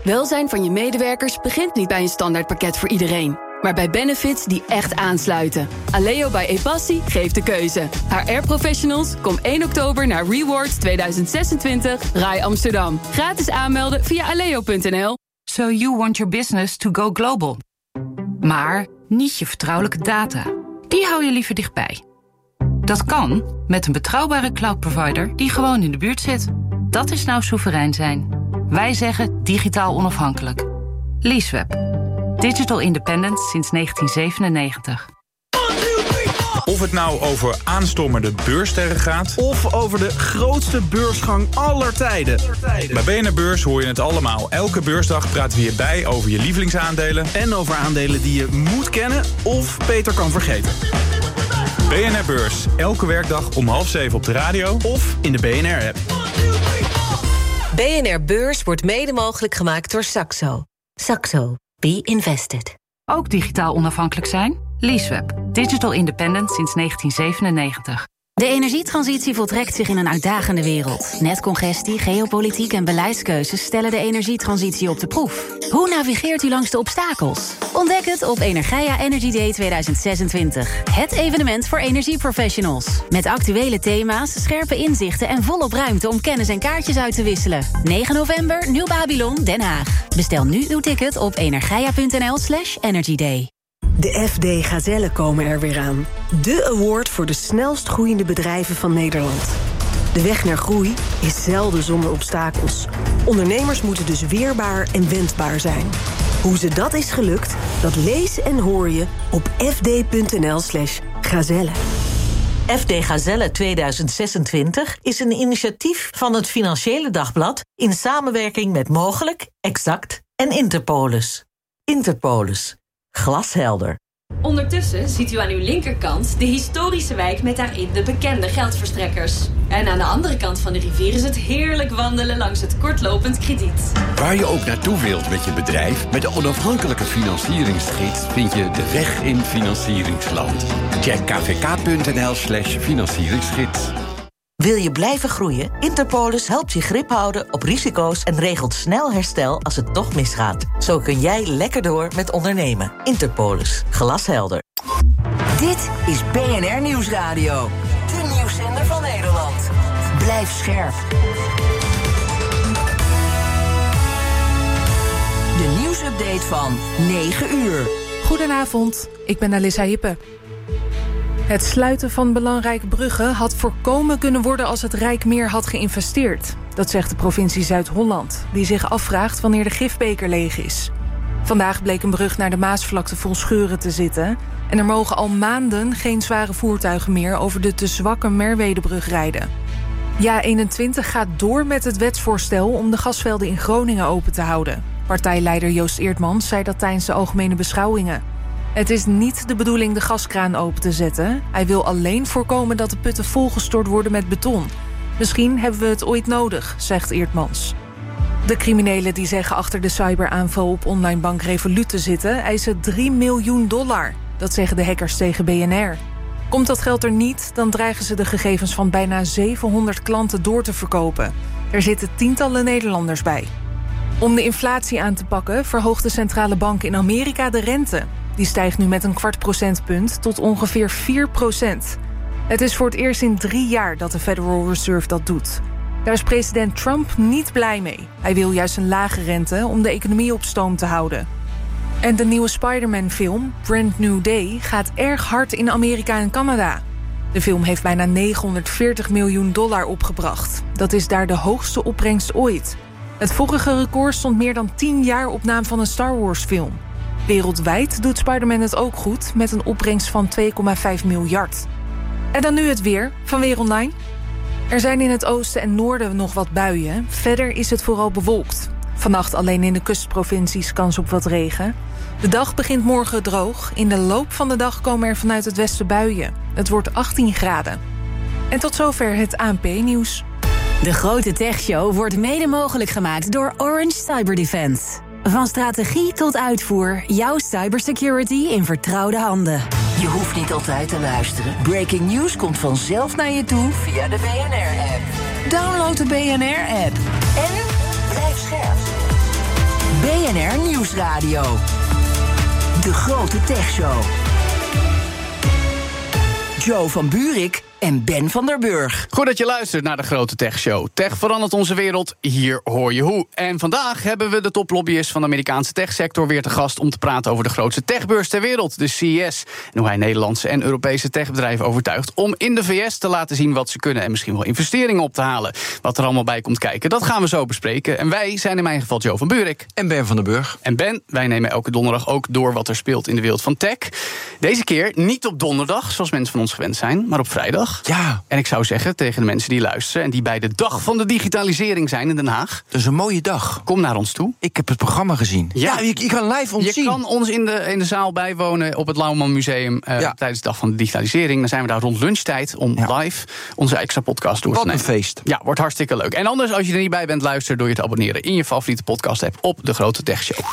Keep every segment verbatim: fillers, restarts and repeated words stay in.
Welzijn van je medewerkers begint niet bij een standaardpakket voor iedereen, maar bij benefits die echt aansluiten. Aleo bij Epassi geeft de keuze. H R-professionals, kom één oktober naar Rewards tweeduizend zesentwintig Rai Amsterdam. Gratis aanmelden via aleo punt n l. So you want your business to go global. Maar niet je vertrouwelijke data. Die hou je liever dichtbij. Dat kan met een betrouwbare cloud provider die gewoon in de buurt zit. Dat is nou soeverein zijn. Wij zeggen digitaal onafhankelijk. Leaseweb. Digital independence sinds negentien zevenennegentig. Of het nou over aanstormende beurssterren gaat, of over de grootste beursgang aller tijden. Bij B N R Beurs hoor je het allemaal. Elke beursdag praten we hierbij over je lievelingsaandelen En over aandelen die je moet kennen of beter kan vergeten. B N R Beurs, elke werkdag om half zeven op de radio Of in de B N R-app. B N R Beurs wordt mede mogelijk gemaakt door Saxo. Saxo. Be invested. Ook digitaal onafhankelijk zijn? Leaseweb. Digital independent sinds negentien zevenennegentig. De energietransitie voltrekt zich in een uitdagende wereld. Netcongestie, geopolitiek en beleidskeuzes stellen de energietransitie op de proef. Hoe navigeert u langs de obstakels? Ontdek het op Energia Energy Day tweeduizend zesentwintig. Het evenement voor energieprofessionals. Met actuele thema's, scherpe inzichten en volop ruimte om kennis en kaartjes uit te wisselen. negen november, Nieuw Babylon, Den Haag. Bestel nu uw ticket op energia punt n l slash energy day. De F D Gazellen komen er weer aan. De award voor de snelst groeiende bedrijven van Nederland. De weg naar groei is zelden zonder obstakels. Ondernemers moeten dus weerbaar en wendbaar zijn. Hoe ze dat is gelukt, dat lees en hoor je op f d punt n l slash gazellen. F D Gazelle tweeduizend zesentwintig is een initiatief van het Financiële Dagblad in samenwerking met Mogelijk, Exact en Interpolis. Interpolis. Glashelder. Ondertussen ziet u aan uw linkerkant de historische wijk met daarin de bekende geldverstrekkers. En aan de andere kant van de rivier is het heerlijk wandelen langs het kortlopend krediet. Waar je ook naartoe wilt met je bedrijf, met de onafhankelijke financieringsgids vind je de weg in financieringsland. Check k v k punt n l slash financieringsgids. Wil je blijven groeien? Interpolis helpt je grip houden op risico's en regelt snel herstel als het toch misgaat. Zo kun jij lekker door met ondernemen. Interpolis. Glashelder. Dit is B N R Nieuwsradio. De nieuwszender van Nederland. Blijf scherp. De nieuwsupdate van negen uur. Goedenavond, ik ben Alissa Hippe. Het sluiten van belangrijke bruggen had voorkomen kunnen worden als het Rijk meer had geïnvesteerd. Dat zegt de provincie Zuid-Holland, die zich afvraagt wanneer de gifbeker leeg is. Vandaag bleek een brug naar de Maasvlakte vol scheuren te zitten en er mogen al maanden geen zware voertuigen meer over de te zwakke Merwedebrug rijden. Ja eenentwintig gaat door met het wetsvoorstel om de gasvelden in Groningen open te houden. Partijleider Joost Eertmans zei dat tijdens de algemene beschouwingen. Het is niet de bedoeling de gaskraan open te zetten. Hij wil alleen voorkomen dat de putten volgestort worden met beton. Misschien hebben we het ooit nodig, zegt Eertmans. De criminelen die zeggen achter de cyberaanval op onlinebank Revolut te zitten eisen drie miljoen dollar. Dat zeggen de hackers tegen B N R. Komt dat geld er niet, dan dreigen ze de gegevens van bijna zevenhonderd klanten door te verkopen. Er zitten tientallen Nederlanders bij. Om de inflatie aan te pakken verhoogt de centrale bank in Amerika de rente. Die stijgt nu met een kwart procentpunt tot ongeveer vier procent. Het is voor het eerst in drie jaar dat de Federal Reserve dat doet. Daar is president Trump niet blij mee. Hij wil juist een lage rente om de economie op stoom te houden. En de nieuwe Spider-Man-film, Brand New Day, gaat erg hard in Amerika en Canada. De film heeft bijna negenhonderdveertig miljoen dollar opgebracht. Dat is daar de hoogste opbrengst ooit. Het vorige record stond meer dan tien jaar op naam van een Star Wars-film. Wereldwijd doet Spider-Man het ook goed met een opbrengst van twee komma vijf miljard. En dan nu het weer van Weer Online. Er zijn in het oosten en noorden nog wat buien. Verder is het vooral bewolkt. Vannacht alleen in de kustprovincies kans op wat regen. De dag begint morgen droog. In de loop van de dag komen er vanuit het westen buien. Het wordt achttien graden. En tot zover het A N P-nieuws. De grote techshow wordt mede mogelijk gemaakt door Orange Cyber Defense. Van strategie tot uitvoer, jouw cybersecurity in vertrouwde handen. Je hoeft niet altijd te luisteren. Breaking news komt vanzelf naar je toe via de B N R-app. Download de B N R-app. En blijf scherp. B N R Nieuwsradio. De Grote Techshow. Joe van Buurik en Ben van der Burg. Goed dat je luistert naar de Grote Tech Show. Tech verandert onze wereld, hier hoor je hoe. En vandaag hebben we de toplobbyist van de Amerikaanse techsector weer te gast om te praten over de grootste techbeurs ter wereld, de C E S. En hoe hij Nederlandse en Europese techbedrijven overtuigt om in de V S te laten zien wat ze kunnen en misschien wel investeringen op te halen. Wat er allemaal bij komt kijken, dat gaan we zo bespreken. En wij zijn in mijn geval Joe van Buurik. En Ben van der Burg. En Ben, wij nemen elke donderdag ook door wat er speelt in de wereld van tech. Deze keer niet op donderdag, zoals mensen van ons gewend zijn, maar op vrijdag. Ja. En ik zou zeggen tegen de mensen die luisteren en die bij de dag van de digitalisering zijn in Den Haag. Dat is een mooie dag. Kom naar ons toe. Ik heb het programma gezien. Ja, ja je, je kan live ons je zien. Je kan ons in de, in de zaal bijwonen op het Lauwman Museum uh, ja. tijdens de dag van de digitalisering. Dan zijn we daar rond lunchtijd om ja. live onze extra podcast door te nemen. Wat een feest. Ja, wordt hartstikke leuk. En anders, als je er niet bij bent, luister door je te abonneren in je favoriete podcast app op de Grote Tech Show.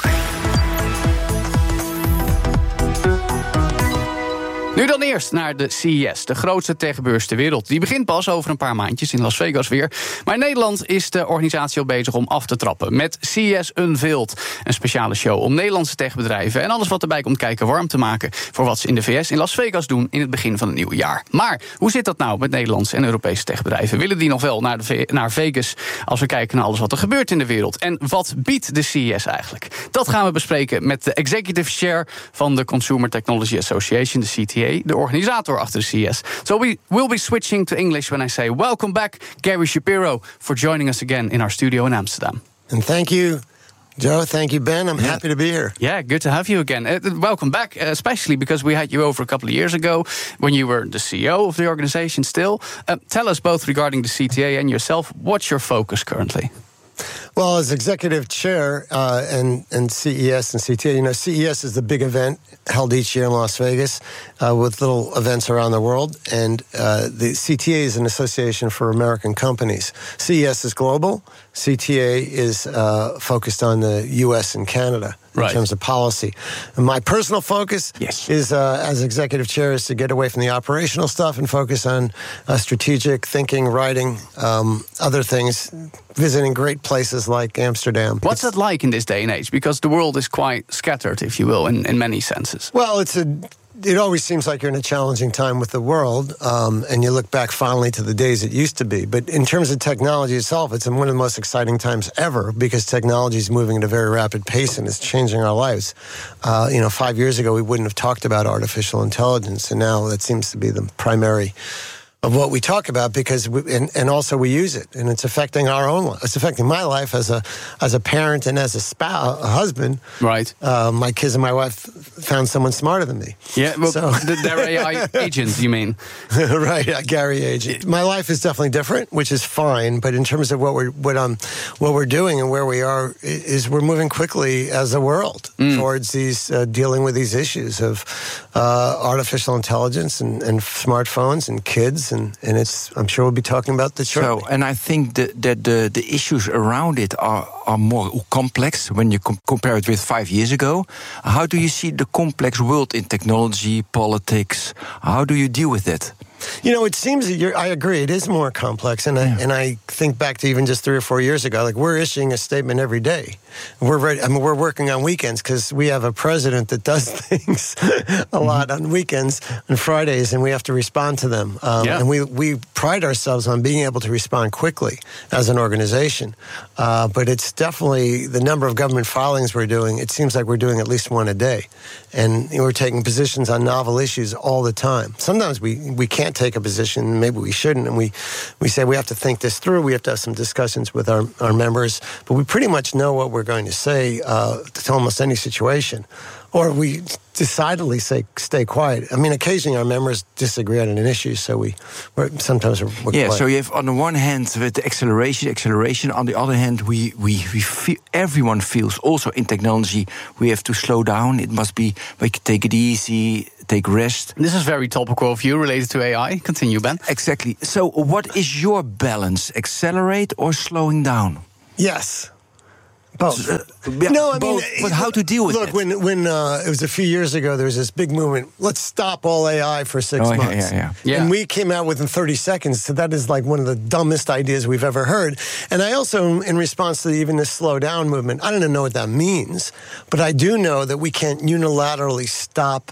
Nu dan eerst naar de C E S, de grootste techbeurs ter wereld. Die begint pas over een paar maandjes in Las Vegas weer. Maar in Nederland is de organisatie al bezig om af te trappen met C E S Unveiled. Een speciale show om Nederlandse techbedrijven en alles wat erbij komt kijken warm te maken voor wat ze in de V S in Las Vegas doen in het begin van het nieuwe jaar. Maar hoe zit dat nou met Nederlandse en Europese techbedrijven? Willen die nog wel naar, de, naar Vegas als we kijken naar alles wat er gebeurt in de wereld? En wat biedt de C E S eigenlijk? Dat gaan we bespreken met de Executive Chair van de Consumer Technology Association, de C T A. De organisator achter de C E S. So we will be switching to English when I say welcome back, Gary Shapiro, for joining us again in our studio in Amsterdam. And thank you, Joe. Thank you, Ben. I'm yeah. happy to be here. Yeah, good to have you again. Uh, welcome back, uh, especially because we had you over a couple of years ago when you were the C E O of the organization still. Uh, tell us both regarding the C T A and yourself, what's your focus currently? Well, as executive chair uh, and, and C E S and C T A, you know, C E S is the big event held each year in Las Vegas uh, with little events around the world. And uh, the C T A is an association for American companies. C E S is global. C T A is uh, focused on the U S and Canada in right. terms of policy. And my personal focus yes. is, uh, as executive chair, is to get away from the operational stuff and focus on uh, strategic thinking, writing, um, other things, visiting great places like Amsterdam. What's it's, it like in this day and age? Because the world is quite scattered, if you will, in, in many senses. Well, it's a... It always seems like you're in a challenging time with the world, um, and you look back fondly to the days it used to be. But in terms of technology itself, it's one of the most exciting times ever because technology is moving at a very rapid pace and it's changing our lives. Uh, you know, five years ago, we wouldn't have talked about artificial intelligence, and now that seems to be the primary of what we talk about because we, and, and also we use it, and it's affecting our own life. It's affecting my life as a as a parent and as a spouse, a husband. Right. Uh, my kids and my wife found someone smarter than me. Yeah, well, so. They're A I agents, you mean? Right, a Gary agent. My life is definitely different, which is fine. But in terms of what we're what um what we're doing and where we are, is we're moving quickly as a world mm. towards these uh, dealing with these issues of uh, artificial intelligence and, and smartphones and kids. And, and it's, I'm sure we'll be talking about this shortly. So, and I think that, that the, the issues around it are, are more complex when you com- compare it with five years ago. How do you see the complex world in technology, politics? How do you deal with it? You know, it seems that you're, I agree, it is more complex. And I, yeah. and I think back to even just three or four years ago, like we're issuing a statement every day. We're ready, I mean, we're working on weekends because we have a president that does things a lot on weekends and Fridays, and we have to respond to them. Um, yeah. And we, we pride ourselves on being able to respond quickly as an organization. Uh, but it's definitely the number of government filings we're doing, it seems like we're doing at least one a day. And we're taking positions on novel issues all the time. Sometimes we, we can't take a position, maybe we shouldn't, and we, we say we have to think this through, we have to have some discussions with our, our members, but we pretty much know what we're going to say uh, to almost any situation. Or we decidedly say, stay quiet. I mean, occasionally our members disagree on an issue, so we we're, sometimes we're, we're yeah. quiet. So you have on the one hand with the acceleration, acceleration. On the other hand, we we we feel, everyone feels also in technology we have to slow down. It must be we can take it easy, take rest. This is very topical of you related to A I. Continue, Ben. Exactly. So, what is your balance? Accelerate or slowing down? Yes. Both. Uh, yeah, no, I both, mean, but how to deal with look, it? Look, when when uh, it was a few years ago, there was this big movement. Let's stop all A I for six oh, months. Yeah, yeah, yeah. And we came out within thirty seconds. So that is like one of the dumbest ideas we've ever heard. And I also, in response to even this slow down movement, I don't even know what that means, but I do know that we can't unilaterally stop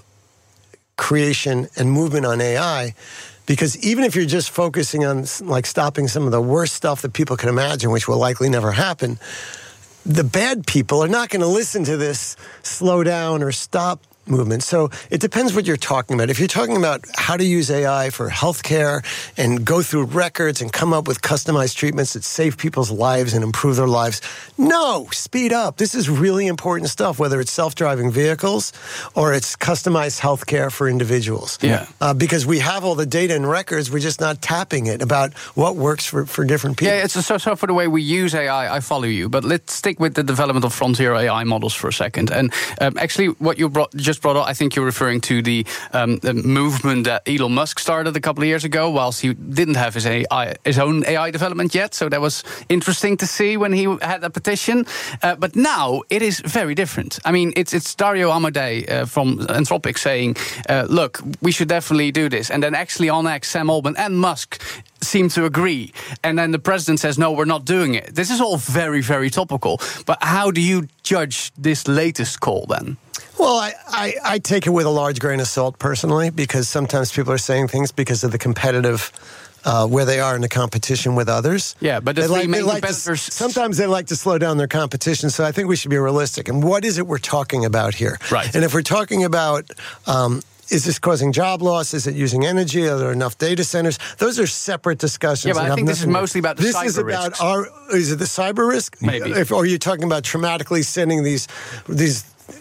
creation and movement on A I. Because even if you're just focusing on like stopping some of the worst stuff that people can imagine, which will likely never happen, the bad people are not going to listen to this slow down or stop movement. So it depends what you're talking about. If you're talking about how to use A I for healthcare and go through records and come up with customized treatments that save people's lives and improve their lives, no, speed up. This is really important stuff, whether it's self-driving vehicles or it's customized healthcare for individuals. Yeah. Uh, because we have all the data and records, we're just not tapping it about what works for, for different people. Yeah, it's so, so for the way we use A I, I follow you. But let's stick with the development of frontier A I models for a second. And um, actually, what you brought, just brought up, I think you're referring to the, um, the movement that Elon Musk started a couple of years ago, whilst he didn't have his A I, his own A I development yet. So that was interesting to see when he had a petition. Uh, but now it is very different. I mean, it's it's Dario Amodei uh, from Anthropic saying, uh, "Look, we should definitely do this." And then actually on X, Sam Altman and Musk seem to agree. And then the president says, no, we're not doing it. This is all very, very topical. But how do you judge this latest call then? Well, I, I, I take it with a large grain of salt personally, because sometimes people are saying things because of the competitive uh, where they are in the competition with others. Yeah, but the they three like, main they like competitors... to, sometimes they like to slow down their competition, so I think we should be realistic. And what is it we're talking about here? Right. And if we're talking about... Um, is this causing job loss? Is it using energy? Are there enough data centers? Those are separate discussions. Yeah, but I think this is mostly about the this cyber is about risks. our. Is it the cyber risk? Maybe. If, or are you talking about traumatically sending these these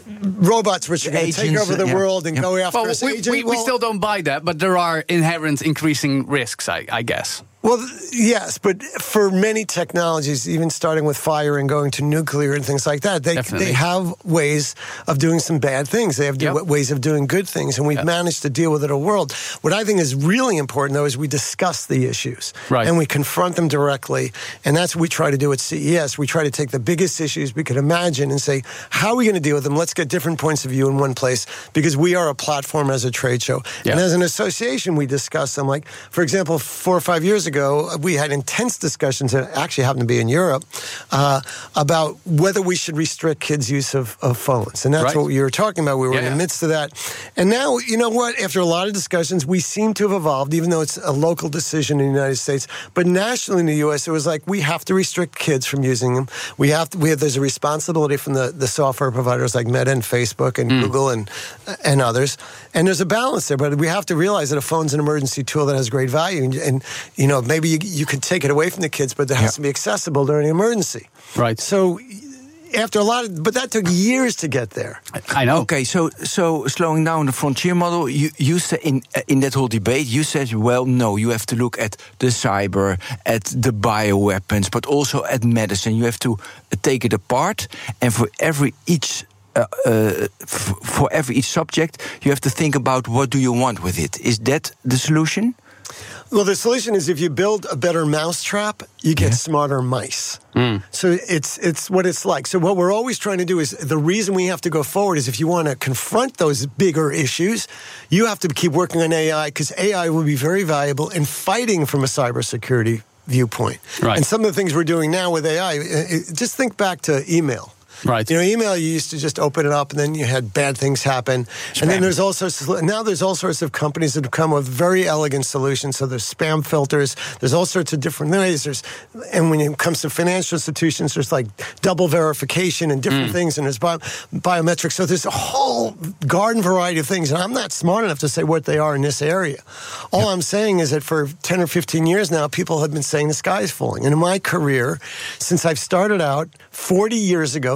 robots which are going to take over the yeah. world and yeah. go after Well, us? we, Agent? we, we Well, still don't buy that, but there are inherent increasing risks, I, I guess. Well, yes, but for many technologies, even starting with fire and going to nuclear and things like that, they Definitely. they have ways of doing some bad things. They have do- Yep. ways of doing good things, and we've Yep. managed to deal with it in a world. What I think is really important, though, is we discuss the issues. Right. And we confront them directly, and that's what we try to do at C E S. We try to take the biggest issues we could imagine and say, how are we going to deal with them? Let's get different points of view in one place, because we are a platform as a trade show. Yeah. And as an association, we discuss them. Like, for example, four or five years ago, we had intense discussions that actually happened to be in Europe uh, about whether we should restrict kids' use of, of phones. And that's Right. what you were talking about. We were Yeah, in the yeah. midst of that. And now, you know what? After a lot of discussions, we seem to have evolved, even though it's a local decision in the United States. But nationally in the U S, it was like, we have to restrict kids from using them. We have to, we have, there's a responsibility from the, the software providers like Meta and Facebook and Mm. Google and, and others. And there's a balance there. But we have to realize that a phone's an emergency tool that has great value. And, and you know, maybe you, you could take it away from the kids, but it has Yeah. to be accessible during an emergency. Right. So after a lot of, but that took years to get there. I know. Okay, so so slowing down the frontier model, you you said in in that whole debate, you said, well, no, you have to look at the cyber, at the bioweapons, but also at medicine. You have to take it apart, and for every each. Uh, uh, f- for every each subject, you have to think about what do you want with it. Is that the solution? Well, the solution is if you build a better mousetrap, you get Yeah. smarter mice. Mm. So it's it's what it's like. So what we're always trying to do is, the reason we have to go forward is if you want to confront those bigger issues, you have to keep working on A I, because A I will be very valuable in fighting from a cybersecurity viewpoint. Right. And some of the things we're doing now with A I, uh, just think back to email. Right. You know, email, you used to just open it up and then you had bad things happen. And then there's all sorts of, now there's all sorts of companies that have come with very elegant solutions. So there's spam filters, there's all sorts of different ways. There's, and when it comes to financial institutions, there's like double verification and different Mm. things, and there's bio, biometrics. So there's a whole garden variety of things. And I'm not smart enough to say what they are in this area. All yeah. I'm saying is that for ten or fifteen years now, people have been saying the sky is falling. And in my career, since I've started out forty years ago,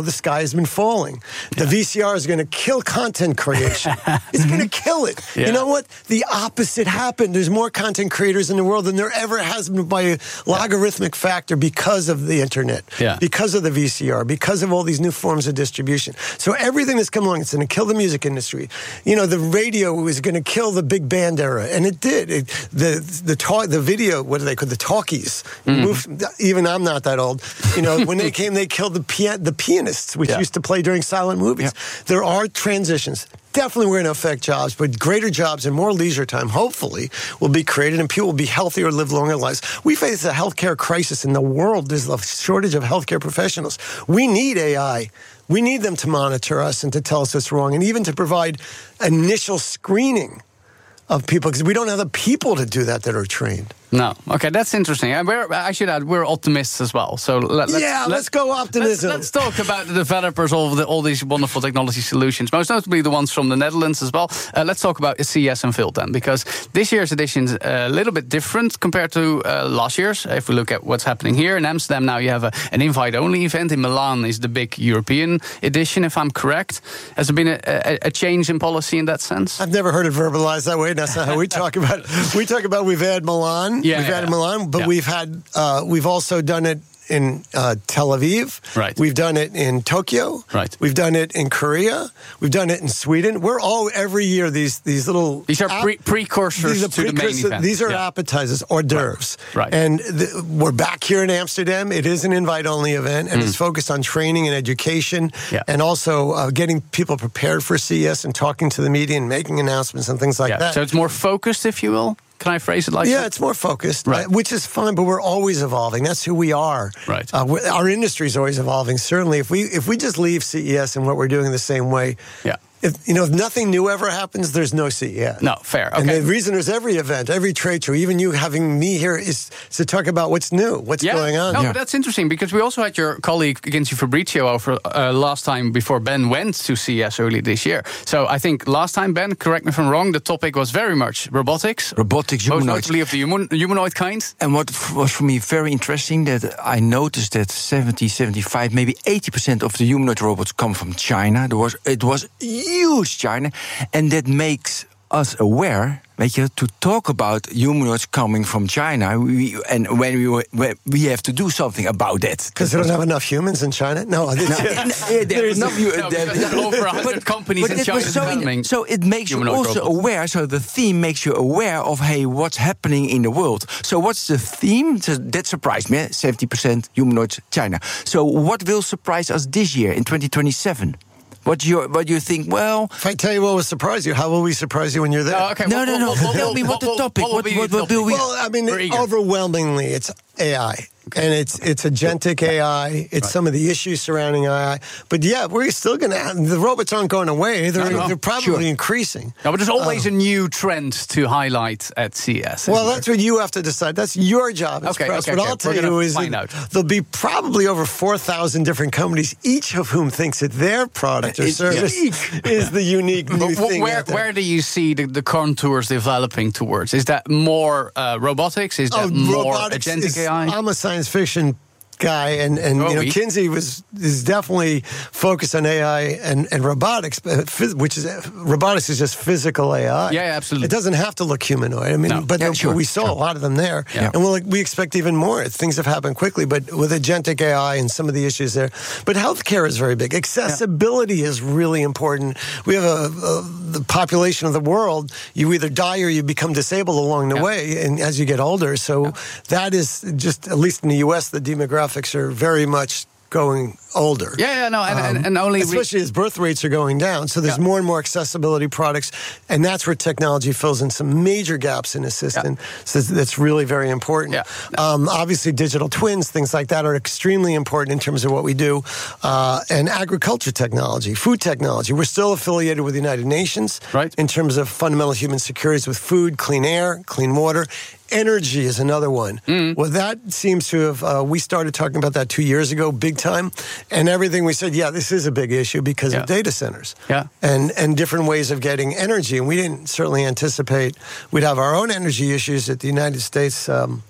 the sky has been falling. The V C R is going to kill content creation. It's going to kill it. Yeah. You know what? The opposite happened. There's more content creators in the world than there ever has been by a logarithmic factor because of the internet, Yeah. because of the V C R, because of all these new forms of distribution. So everything that's come along, it's going to kill the music industry. You know, the radio was going to kill the big band era, and it did. It, the the talk, the video, what do they call the talkies? Mm. Moved, even I'm not that old. You know, when they came, they killed the pia- the pianists, which Yeah. used to play during silent movies. Yeah. There are transitions. Definitely we're going to affect jobs, but greater jobs and more leisure time, hopefully, will be created and people will be healthier, live longer lives. We face a healthcare crisis in the world. There's a shortage of healthcare professionals. We need A I. We need them to monitor us and to tell us what's wrong and even to provide initial screening of people because we don't have the people to do that that are trained. No. Okay, that's interesting. And we're, I should add, we're optimists as well. So let, let's, yeah, let's, let's go optimism. Let's, let's talk about the developers of the, all these wonderful technology solutions, most notably the ones from the Netherlands as well. Uh, let's talk about C E S Unveiled then, because this year's edition is a little bit different compared to uh, last year's. If we look at what's happening here in Amsterdam, now you have a, an invite-only event. In Milan is the big European edition, if I'm correct. Has there been a, a, a change in policy in that sense? I've never heard it verbalized that way. That's not how we talk about it. We talk about we've had Milan. Yeah, we've yeah, had yeah. Milan, but Yeah. we've had uh, we've also done it in uh, Tel Aviv. Right. We've done it in Tokyo. Right. We've done it in Korea. We've done it in Sweden. We're all every year these these little these are pre- precursors these are to the main precursors- event. These are Yeah. appetizers, hors d'oeuvres. Right. And the, we're back here in Amsterdam. It is an invite-only event, and Mm. it's focused on training and education, Yeah. and also uh, getting people prepared for C E S and talking to the media and making announcements and things like Yeah. that. So it's more focused, if you will. Can I phrase it like yeah, that? it's more focused, Right. uh, which is fine, but we're always evolving. That's who we are. Right. Uh, we're- our industry is always evolving. Certainly, if we if we just leave C E S and what we're doing the same way, Yeah. if you know if nothing new ever happens, there's no C E S. No, fair. Okay. And the reason there's every event, every trade show, even you having me here, is to talk about what's new, what's Yeah. going on. No, but that's interesting because we also had your colleague Ginzi Fabrizio over uh, last time before Ben went to C E S early this year. So I think last time, Ben, correct me if I'm wrong, the topic was very much robotics. Robotics, Most humanoids. notably of the human, humanoid kind. And what f- was for me very interesting, that I noticed that seventy, seventy-five, maybe eighty percent of the humanoid robots come from China. There was, it was huge China. And that makes us aware, weet je, to talk about humanoids coming from China. We, and when we were, we have to do something about that. Because they don't have enough humans in China? No, No, yeah, there is enough. No, because there are over one hundred companies but in it China was so, developing so it makes you humanoid also robots. aware. So the theme makes you aware of, hey, what's happening in the world. So what's the theme? So that surprised me. seventy percent humanoids China. So what will surprise us this year in twenty twenty-seven? What you what you think? Well, if I tell you what will surprise you, how will we surprise you when you're there? Oh, okay. no, What- no, no. what- what- Tell me what the topic. What, What will be what the what will we? Well, I mean, We're eager. overwhelmingly, it's A I. And it's it's agentic A I. It's Right. some of the issues surrounding A I. But yeah, we're still going to have, the robots aren't going away. They're, No, no. they're probably Sure. increasing. No, but there's always Uh, a new trend to highlight at C E S. Well, isn't that's what you have to decide. That's your job as Okay, press. okay, what okay. I'll tell We're you gonna is find that out. there'll be probably over four thousand different companies, each of whom thinks that their product or It's service is the unique new But wh- thing. where out there. where do you see the, the contours developing towards? Is that more uh, robotics? Is that Oh, more robotics agentic is- A I? I'm a science fiction guy, and, and Oh, you know, we- Kinsey was is definitely focused on A I and, and robotics, but phys- which is robotics is just physical A I. Yeah, yeah, absolutely. It doesn't have to look humanoid. I mean, No. but Yeah, the- sure, we saw sure. a lot of them there, Yeah. and we'll, we expect even more. Things have happened quickly, but with agentic A I and some of the issues there. But healthcare is very big. Accessibility is really important. We have a, a the population of the world. You either die or you become disabled along the Yeah. way, and as you get older. So that is just, at least in the U S, the demographics are very much going older. Yeah, yeah, no, and, and, and only re- especially as birth rates are going down. So there's Yeah. more and more accessibility products, and that's where technology fills in some major gaps in the system. So that's really very important. Yeah. Um, obviously, digital twins, things like that, are extremely important in terms of what we do. Uh, and agriculture technology, food technology. We're still affiliated with the United Nations, Right. in terms of fundamental human securities with food, clean air, clean water. Energy is another one. Mm. Well, that seems to have, uh, we started talking about that two years ago, big time. And everything we said, yeah, this is a big issue because Yeah. of data centers. Yeah. And, and different ways of getting energy. And we didn't certainly anticipate we'd have our own energy issues that the United States um,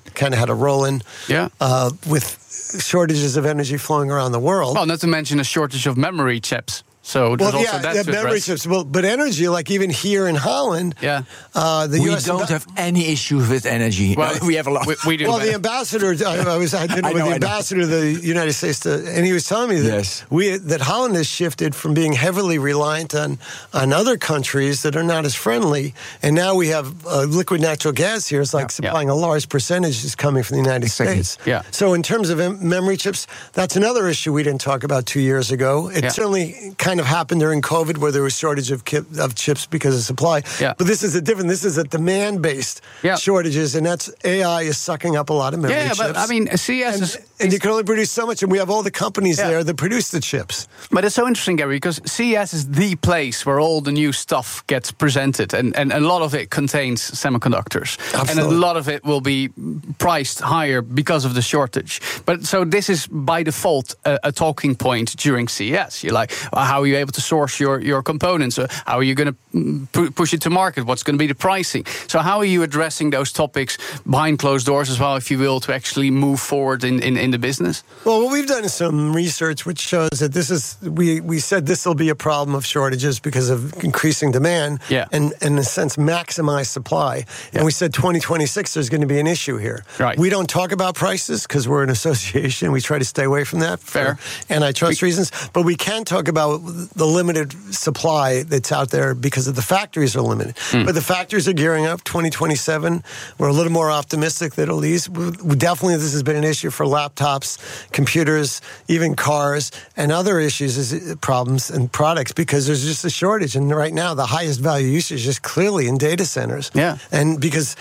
kind of had a roll in yeah. uh, with shortages of energy flowing around the world. Well, not to mention a shortage of memory chips. So well, also yeah, that yeah to memory address. chips. Well, but energy, like even here in Holland, yeah, uh, the we U S don't amb- have any issues with energy. Well, we have a lot. We, we do. Well, man. the ambassador, I, I was I did I with know, the I know. ambassador of the United States, to, and he was telling me that Yes. we that Holland has shifted from being heavily reliant on on other countries that are not as friendly, and now we have uh, liquid natural gas here. It's like Yeah, supplying yeah. a large percentage is coming from the United Exactly. States. Yeah. So in terms of em- memory chips, that's another issue we didn't talk about two years ago. It Yeah. certainly kind of happened during COVID, where there was shortage of, kip, of chips because of supply. Yeah. But this is a different. This is a demand-based Yeah. shortages, and that's A I is sucking up a lot of memory Yeah, chips. but I mean, C S and, is, and you can only produce so much, and we have all the companies Yeah. there that produce the chips. But it's so interesting, Gary, because C E S is the place where all the new stuff gets presented, and, and a lot of it contains semiconductors. Absolutely. And a lot of it will be priced higher because of the shortage. But so this is by default a, a talking point during C E S. You're like, well, how are you able to source your, your components? Uh, How are you going to pu- push it to market? What's going to be the pricing? So how are you addressing those topics behind closed doors as well, if you will, to actually move forward in, in, in the business? Well, what we've done is some research which shows that this is, we, we said this will be a problem of shortages because of increasing demand Yeah. and, and, in a sense, maximize supply. And we said twenty twenty-six, there's going to be an issue here. Right. We don't talk about prices because we're an association. We try to stay away from that Fair. for antitrust reasons. But we can talk about the limited supply that's out there because of the factories are limited. Mm. But the factories are gearing up. twenty twenty-seven, we're a little more optimistic that it'll ease. We- Definitely, this has been an issue for laptops, computers, even cars, and other issues, is problems and products because there's just a shortage. And right now, the highest value usage is clearly in data centers. Yeah. And because,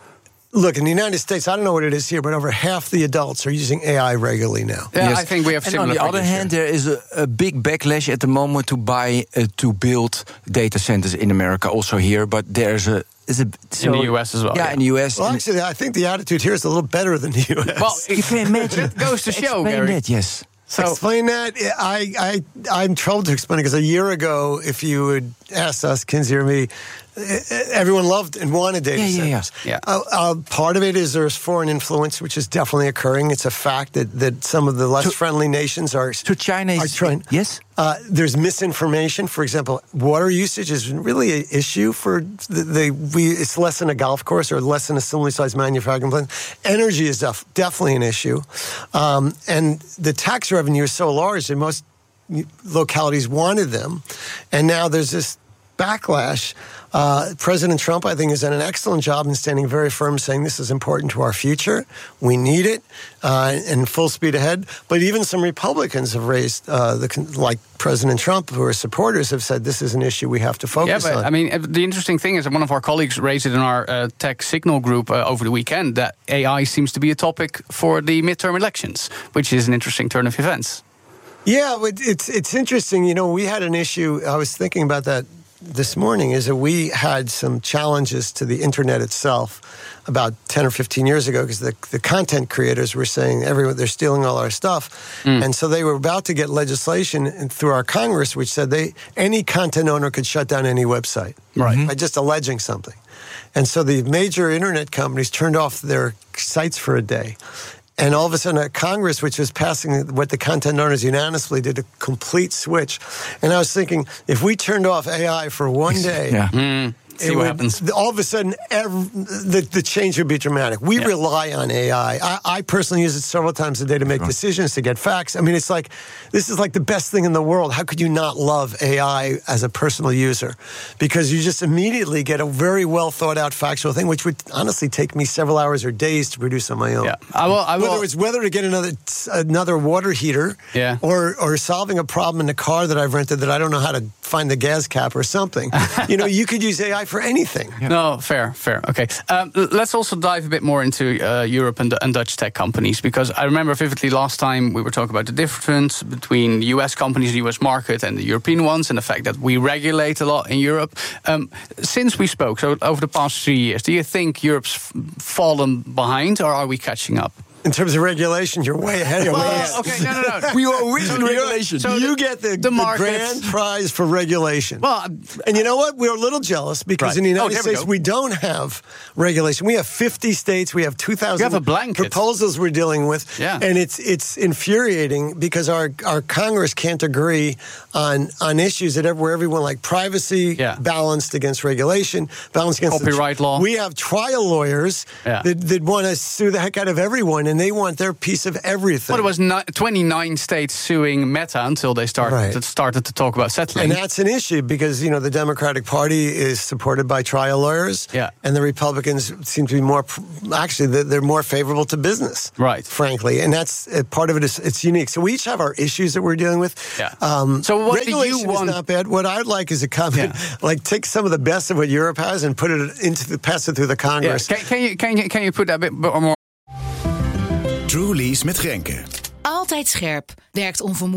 look, in the United States, I don't know what it is here, but over half the adults are using A I regularly now. Yeah, Yes. I think we have And similar on the other figures hand, here. there is a, a big backlash at the moment to buy uh, to build data centers in America, also here. But there's a is a in the U S as well. Yeah, in the U S. Well, actually, I think the attitude here is a little better than the U S. Well, you can imagine. It goes to show, Explain Gary. that, yes. So explain that. I, I, I'm troubled to explain it because a year ago, if you would ask us, Kinsey or me, everyone loved and wanted data Yeah, yeah, centers. yeah. Uh, uh, part of it is there's foreign influence, which is definitely occurring. It's a fact that, that some of the less So- friendly nations are, So China are is trying. yes. Uh, there's misinformation. For example, water usage is really an issue for the, the we. It's less than a golf course or less than a similarly sized manufacturing plant. Energy is def, definitely an issue, um, and the tax revenue is so large that most localities wanted them, and now there's this backlash. Uh, President Trump, I think, has done an excellent job in standing very firm, saying this is important to our future. We need it, uh, and full speed ahead. But even some Republicans have raised, uh, the like President Trump, who are supporters, have said this is an issue we have to focus Yeah, but on. I mean, the interesting thing is that one of our colleagues raised it in our uh, tech signal group uh, over the weekend that A I seems to be a topic for the midterm elections, which is an interesting turn of events. Yeah, but it's it's interesting. You know, we had an issue. I was thinking about that this morning. Is that we had some challenges to the internet itself about ten or fifteen years ago because the the content creators were saying everyone they're stealing all our stuff, mm. and so they were about to get legislation through our Congress which said they any content owner could shut down any website, right, by just alleging something, and so the major internet companies turned off their sites for a day. And all of a sudden, a Congress, which was passing what the content owners unanimously did, a complete switch. And I was thinking, if we turned off A I for one day, yeah. mm. See what would, happens. All of a sudden, every, the, the change would be dramatic. We yeah. rely on A I. I. I personally use it several times a day to make decisions, to get facts. I mean, it's like, this is like the best thing in the world. How could you not love A I as a personal user? Because you just immediately get a very well thought out factual thing, which would honestly take me several hours or days to produce on my own. Yeah. I will, I will. Whether it's whether to get another another water heater, yeah. or or solving a problem in the car that I've rented that I don't know how to find the gas cap or something. You know, you could use A I for anything. Yeah. No, fair, fair. Okay. Um, let's also dive a bit more into uh, Europe and, and Dutch tech companies, because I remember vividly last time we were talking about the difference between U S companies, the U S market, and the European ones, and the fact that we regulate a lot in Europe. Um, since we spoke, so over the past three years, do you think Europe's fallen behind, or are we catching up? In terms of regulation, you're way ahead of Well, us. okay, no, no, no. We are with So regulation. So you get the, the the market. grand prize for regulation. Well, and you know what? We're a little jealous because Right. in the United Oh, there we States, go. we don't have regulation. We have fifty states. We have two thousand You have a blanket. proposals we're dealing with. Yeah. And it's it's infuriating because our, our Congress can't agree on, on issues that where everyone like privacy Yeah. balanced against regulation, balanced against the- Copyright law. We have trial lawyers Yeah. that, that want to sue the heck out of everyone, and they want their piece of everything. Well, there was ni- twenty-nine states suing Meta until they started Right. started to talk about settling. And that's an issue because, you know, the Democratic Party is supported by trial lawyers. Yeah. And the Republicans seem to be more, actually, they're- they're more favorable to business. Right. Frankly. And that's uh, part of it is it's unique. So we each have our issues that we're dealing with. Yeah. Um, So what do you regulation want- is not bad. What I'd like is a comment, like take some of the best of what Europe has and put it into the, pass it through the Yeah. Congress. Can, can, you, can, you, can you put that a bit more? Truly's met Renke. Altijd scherp. Werkt onvermoeibaar.